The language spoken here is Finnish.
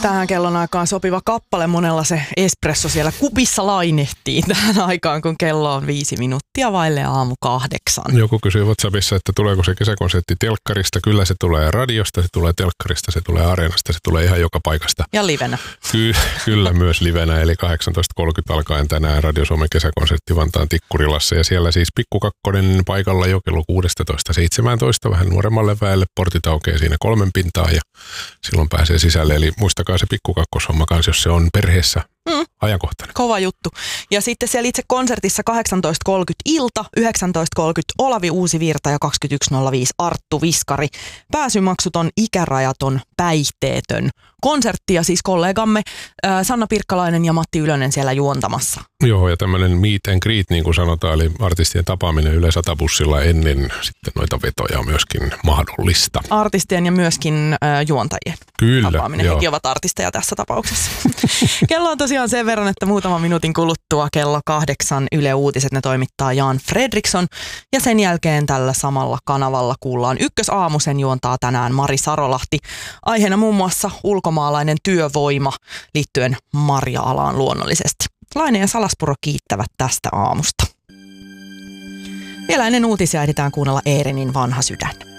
tähän kellon aikaan sopiva kappale. Monella se espresso siellä kupissa lainehtii tähän aikaan, kun kello on 5 minuuttia vaille aamu 8. Joku kysyy WhatsAppissa, että tuleeko se kesäkonsertti telkkarista. Kyllä se tulee radiosta, se tulee telkkarista, se tulee areenasta, se tulee ihan joka paikasta. Ja livenä. Kyllä myös livenä, eli 18.30 alkaen tänään Radio Suomen kesäkonsertti Vantaan Tikkurilassa. Ja siellä siis Pikku Kakkonen paikalla jo kello 16.17, vähän nuoremmalle väelle. Portit aukeaa siinä 3 pintaa ja silloin pääsee sisälle. Eli muistakaa se Pikku Kakkoshomma kanssa, jos se on perheessä ajankohtainen. Kova juttu. Ja sitten siellä itse konsertissa 18.30 ilta, 19.30 Olavi Uusivirta ja 21.05 Arttu Viskari. Pääsymaksuton, ikärajaton, päihteetön konsertti ja siis kollegamme Sanna Pirkkalainen ja Matti Ylönen siellä juontamassa. Joo, ja tämmöinen meet and greet, niin kuin sanotaan, eli artistien tapaaminen Yle 100-bussilla ennen sitten noita vetoja on myöskin mahdollista. Artistien ja myöskin juontajien tapaaminen. Hekin ovat artisteja tässä tapauksessa. Kello on tosiaan sen verran, että muutaman minuutin kuluttua kello 8 Yle Uutiset ne toimittaa Jan Fredriksson. Ja sen jälkeen tällä samalla kanavalla kuullaan Ykkösaamu, sen juontaa tänään Mari Sarolahti. Aiheena muun muassa ulkomaalainen työvoima liittyen marja-alaan luonnollisesti. Laine ja Salaspuro kiittävät tästä aamusta. Vielä ennen uutisia ehditään kuunnella Eerinin Vanha sydän.